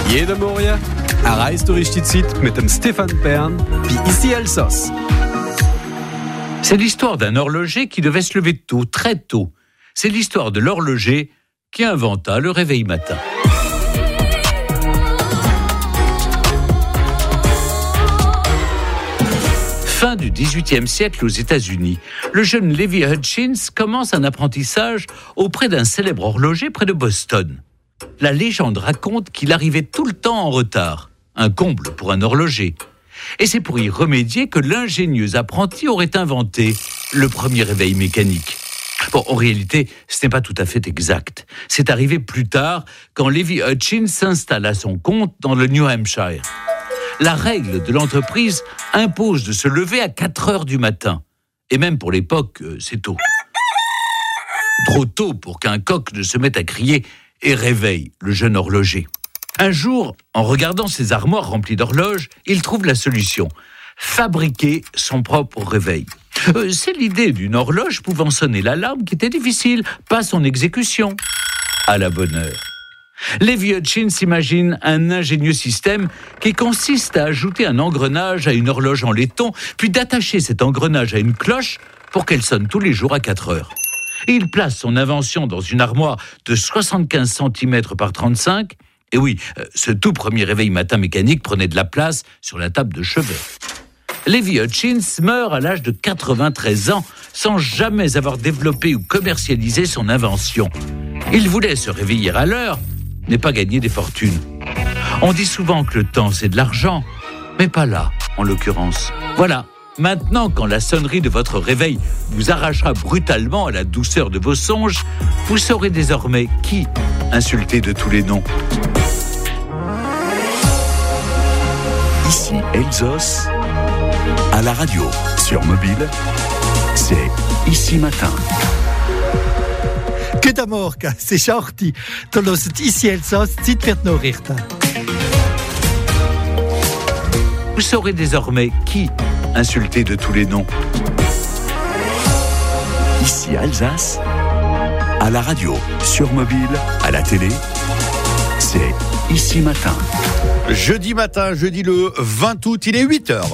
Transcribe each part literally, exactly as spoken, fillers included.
Jede Morgen erreichst du richtig Zeit mit dem Stéphane Bern, wie ici Elsass. C'est l'histoire d'un horloger qui devait se lever tôt, très tôt. C'est l'histoire de l'horloger qui inventa le réveil matin. Fin du dix-huitième siècle aux États-Unis, le jeune Levi Hutchins commence un apprentissage auprès d'un célèbre horloger près de Boston. La légende raconte qu'il arrivait tout le temps en retard, un comble pour un horloger. Et c'est pour y remédier que l'ingénieux apprenti aurait inventé le premier réveil mécanique. Bon, en réalité, ce n'est pas tout à fait exact. C'est arrivé plus tard, quand Levi Hutchins s'installe à son compte dans le New Hampshire. La règle de l'entreprise impose de se lever à quatre heures du matin. Et même pour l'époque, c'est tôt. Trop tôt pour qu'un coq ne se mette à crier et réveille le jeune horloger. Un jour, en regardant ses armoires remplies d'horloges, il trouve la solution. Fabriquer son propre réveil. Euh, c'est l'idée d'une horloge pouvant sonner l'alarme qui était difficile, pas son exécution. À la bonne heure. Levi Hutchins imagine un ingénieux système qui consiste à ajouter un engrenage à une horloge en laiton, puis d'attacher cet engrenage à une cloche pour qu'elle sonne tous les jours à quatre heures. Il place son invention dans une armoire de soixante-quinze centimètres par trente-cinq. Et oui, ce tout premier réveil matin mécanique prenait de la place sur la table de chevet. Levi Hutchins meurt à l'âge de quatre-vingt-treize ans sans jamais avoir développé ou commercialisé son invention. Il voulait se réveiller à l'heure, mais pas gagner des fortunes. On dit souvent que le temps c'est de l'argent, mais pas là, en l'occurrence. Voilà, maintenant quand la sonnerie de votre réveil vous arrachera brutalement à la douceur de vos songes, vous saurez désormais qui insulter de tous les noms. Ici Elsass, à la radio, sur mobile, c'est Ici Matin. Guten Morgen, es ist acht Uhr. Du hörst Ici Elsass, Zeit für die Nachrichten. Vous saurez désormais qui insulter de tous les noms. Ici Alsace, à la radio, sur mobile, à la télé, c'est Ici Matin. Jeudi matin, jeudi le vingt août, il est huit heures.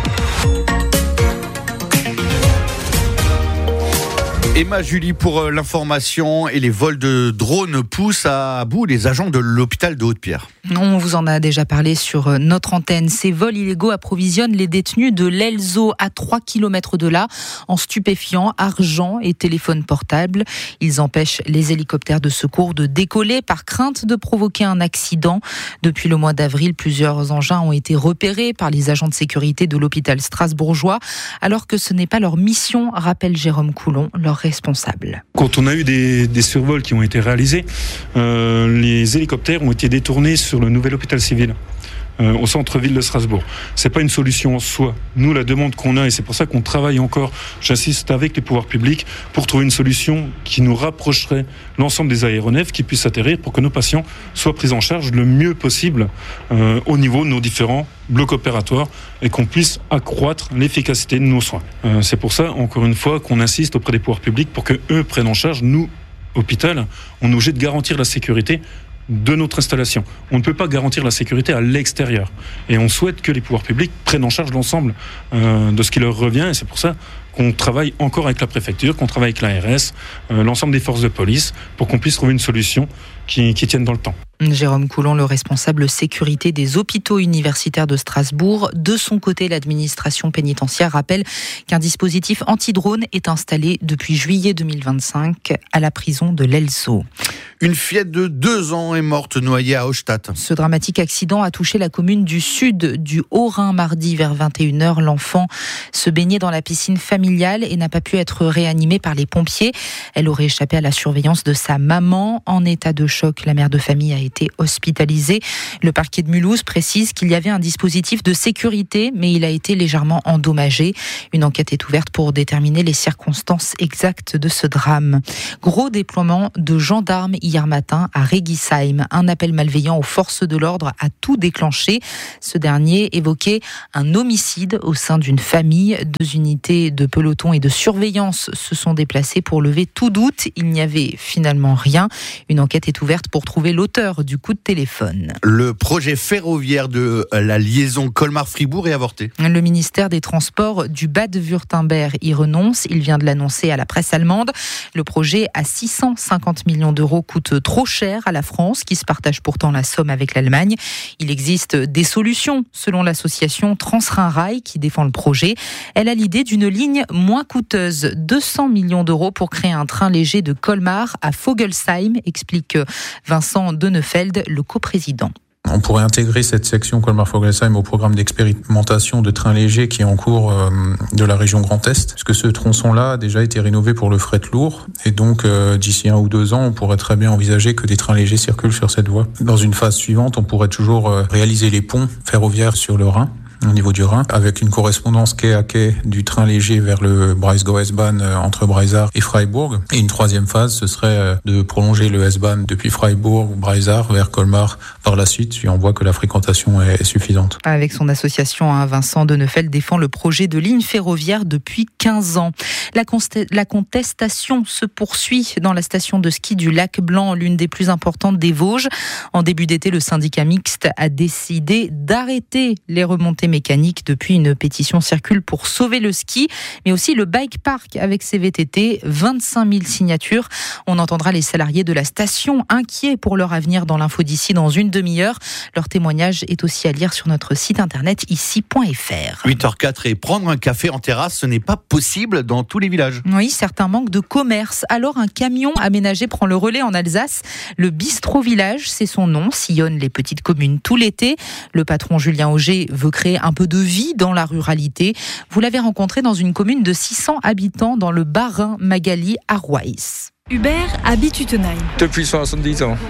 Emma Julie pour l'information, et les vols de drones poussent à bout les agents de l'hôpital de Haute-Pierre. On vous en a déjà parlé sur notre antenne. Ces vols illégaux approvisionnent les détenus de l'Elzo à trois kilomètres de là en stupéfiants, argent et téléphone portable. Ils empêchent les hélicoptères de secours de décoller par crainte de provoquer un accident. Depuis le mois d'avril, plusieurs engins ont été repérés par les agents de sécurité de l'hôpital strasbourgeois, alors que ce n'est pas leur mission, rappelle Jérôme Coulon, leur responsable. Quand on a eu des, des survols qui ont été réalisés, euh, les hélicoptères ont été détournés sur le nouvel hôpital civil euh, au centre-ville de Strasbourg. C'est pas une solution en soi. Nous, la demande qu'on a, et c'est pour ça qu'on travaille encore, j'insiste, avec les pouvoirs publics pour trouver une solution qui nous rapprocherait l'ensemble des aéronefs qui puissent atterrir pour que nos patients soient pris en charge le mieux possible euh, au niveau de nos différents blocs opératoires et qu'on puisse accroître l'efficacité de nos soins. Euh, c'est pour ça, encore une fois, qu'on insiste auprès des pouvoirs publics pour qu'eux prennent en charge, nous, hôpital, on est obligé de garantir la sécurité de notre installation. On ne peut pas garantir la sécurité à l'extérieur. Et on souhaite que les pouvoirs publics prennent en charge l'ensemble euh, de ce qui leur revient. Et c'est pour ça qu'on travaille encore avec la préfecture, qu'on travaille avec l'A R S, euh, l'ensemble des forces de police, pour qu'on puisse trouver une solution qui, qui tienne dans le temps. Jérôme Coulon, le responsable sécurité des hôpitaux universitaires de Strasbourg. De son côté, l'administration pénitentiaire rappelle qu'un dispositif anti-drone est installé depuis juillet deux mille vingt-cinq à la prison de l'Elzo. Une fillette de deux ans est morte noyée à Austadt. Ce dramatique accident a touché la commune du sud du Haut-Rhin mardi vers vingt et une heures. L'enfant se baignait dans la piscine familiale et n'a pas pu être réanimée par les pompiers. Elle aurait échappé à la surveillance de sa maman. En état de choc, la mère de famille a été hospitalisée. Le parquet de Mulhouse précise qu'il y avait un dispositif de sécurité, mais il a été légèrement endommagé. Une enquête est ouverte pour déterminer les circonstances exactes de ce drame. Gros déploiement de gendarmes hier matin à Régisheim. Un appel malveillant aux forces de l'ordre a tout déclenché. Ce dernier évoquait un homicide au sein d'une famille. Deux unités de police pelotons et de surveillance se sont déplacés pour lever tout doute. Il n'y avait finalement rien. Une enquête est ouverte pour trouver l'auteur du coup de téléphone. Le projet ferroviaire de la liaison Colmar-Fribourg est avorté. Le ministère des Transports du Bade-Wurtemberg y renonce. Il vient de l'annoncer à la presse allemande. Le projet à six cent cinquante millions d'euros coûte trop cher à la France, qui se partage pourtant la somme avec l'Allemagne. Il existe des solutions, selon l'association Transrhin-Rail qui défend le projet. Elle a l'idée d'une ligne moins coûteuse, deux cents millions d'euros pour créer un train léger de Colmar à Vogelsheim, explique Vincent Donnefeld, le coprésident. On pourrait intégrer cette section Colmar-Vogelsheim au programme d'expérimentation de trains légers qui est en cours euh, de la région Grand Est, puisque ce tronçon-là a déjà été rénové pour le fret lourd, et donc euh, d'ici un ou deux ans, on pourrait très bien envisager que des trains légers circulent sur cette voie. Dans une phase suivante, on pourrait toujours euh, réaliser les ponts ferroviaires sur le Rhin, au niveau du Rhin, avec une correspondance quai à quai du train léger vers le Breisgau-S-Bahn entre Breisach et Freiburg. Et une troisième phase, ce serait de prolonger le S-Bahn depuis Freiburg ou Breisach vers Colmar par la suite, si on voit que la fréquentation est suffisante. Avec son association, hein, Vincent Donnefeld défend le projet de ligne ferroviaire depuis quinze ans. La, const- la contestation se poursuit dans la station de ski du Lac Blanc, l'une des plus importantes des Vosges. En début d'été, le syndicat mixte a décidé d'arrêter les remontées mécanique. Depuis, une pétition circule pour sauver le ski, mais aussi le bike park avec ses V T T. vingt-cinq mille signatures. On entendra les salariés de la station inquiets pour leur avenir dans l'info d'ici dans une demi-heure. Leur témoignage est aussi à lire sur notre site internet ici point f r. huit heures quatre et prendre un café en terrasse, ce n'est pas possible dans tous les villages. Oui, certains manquent de commerce. Alors un camion aménagé prend le relais en Alsace. Le Bistrot Village, c'est son nom, sillonne les petites communes tout l'été. Le patron Julien Auger veut créer un peu de vie dans la ruralité. Vous l'avez rencontré dans une commune de six cents habitants dans le Bas-Rhin, Magali, à Royce. Hubert habite Utenheim. Depuis soixante-dix ans.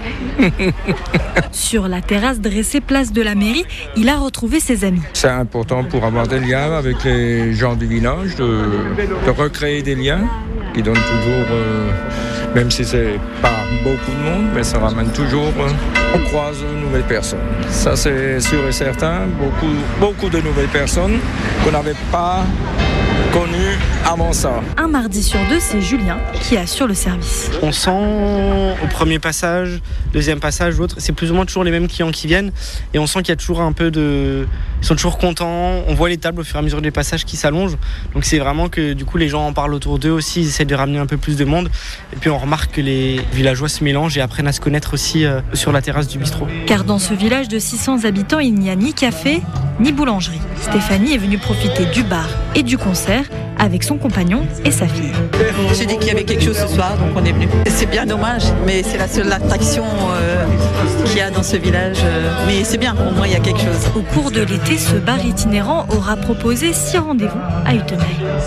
Sur la terrasse dressée place de la mairie, il a retrouvé ses amis. C'est important pour avoir des liens avec les gens du village, de, de recréer des liens qui donnent toujours, euh, même si c'est pas beaucoup de monde, mais ça ramène toujours, euh, on croise de nouvelles personnes. Ça c'est sûr et certain, beaucoup, beaucoup de nouvelles personnes qu'on n'avait pas connu avant ça. Un mardi sur deux, c'est Julien qui assure le service. On sent au premier passage, deuxième passage, l'autre, c'est plus ou moins toujours les mêmes clients qui viennent et on sent qu'il y a toujours un peu de... Ils sont toujours contents, on voit les tables au fur et à mesure des passages qui s'allongent, donc c'est vraiment que du coup les gens en parlent autour d'eux aussi, ils essaient de ramener un peu plus de monde et puis on remarque que les villageois se mélangent et apprennent à se connaître aussi euh, sur la terrasse du bistrot. Car dans ce village de six cents habitants, il n'y a ni café ni boulangerie. Stéphanie est venue profiter du bar et du concert avec son compagnon et sa fille. J'ai dit qu'il y avait quelque chose ce soir, donc on est venu. C'est bien dommage, mais c'est la seule attraction euh, qu'il y a dans ce village. Euh, mais c'est bien, au moins il y a quelque chose. Au cours de l'été, ce bar itinérant aura proposé six rendez-vous à Utenheim.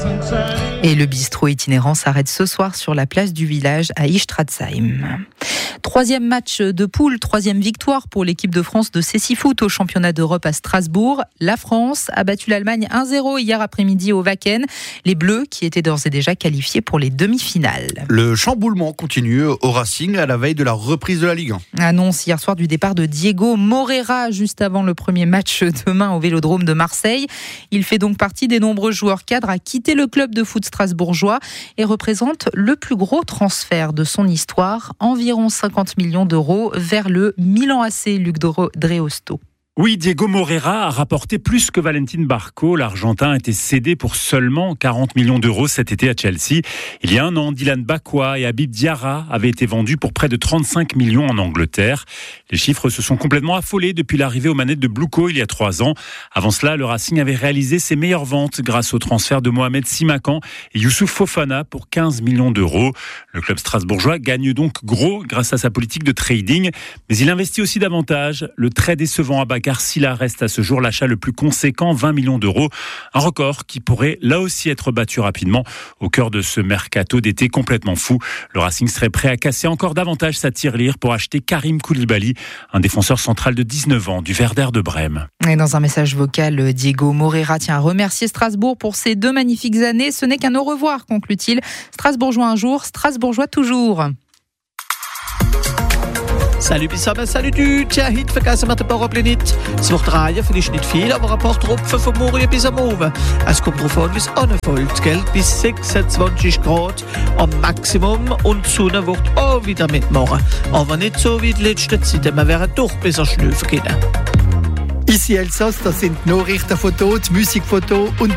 Et le bistrot itinérant s'arrête ce soir sur la place du village à Istratzheim. Troisième match de poule, troisième victoire pour l'équipe de France de cécifoot au championnat d'Europe à Strasbourg. La France a battu l'Allemagne un zéro hier après-midi au Wacken. Les Bleus qui étaient d'ores et déjà qualifiés pour les demi-finales. Le chamboulement continue au Racing à la veille de la reprise de la Ligue un. Annonce hier soir du départ de Diego Moreira juste avant le premier match demain au Vélodrome de Marseille. Il fait donc partie des nombreux joueurs cadres à quitter le club de foot strasbourgeois et représente le plus gros transfert de son histoire, environ cinquante millions d'euros vers le Milan A C, Luc Dreosto. Oui, Diego Moreira a rapporté plus que Valentin Barco. L'Argentin a été cédé pour seulement quarante millions d'euros cet été à Chelsea. Il y a un an, Dylan Bakwa et Habib Diarra avaient été vendus pour près de trente-cinq millions en Angleterre. Les chiffres se sont complètement affolés depuis l'arrivée aux manettes de Bluco il y a trois ans. Avant cela, le Racing avait réalisé ses meilleures ventes grâce au transfert de Mohamed Simakan et Youssouf Fofana pour quinze millions d'euros. Le club strasbourgeois gagne donc gros grâce à sa politique de trading, mais il investit aussi davantage. Le très décevant à Bakar Silla reste à ce jour l'achat le plus conséquent, vingt millions d'euros. Un record qui pourrait là aussi être battu rapidement au cœur de ce mercato d'été complètement fou. Le Racing serait prêt à casser encore davantage sa tirelire pour acheter Karim Koulibaly, un défenseur central de dix-neuf ans du Werder de Brême. Et dans un message vocal, Diego Moreira tient à remercier Strasbourg pour ces deux magnifiques années. Ce n'est qu'un au revoir, conclut-il. Strasbourgeois un jour, Strasbourgeois toujours. Salut zusammen, salut du. Tja, heute vergessen wir den Parapluie nicht. Es wird drehen, vielleicht nicht viel, aber ein paar Tropfen vom Morgen bis am Abend. Es kommt darauf an, wie es anfällt, gell? Bis sechsundzwanzig Grad am Maximum und die Sonne wird auch wieder mitmachen. Aber nicht so wie die letzten Zeit, wir werden doch besser schlafen können. Ici Elsass, das sind Nachrichtenfotos, Musikfotos und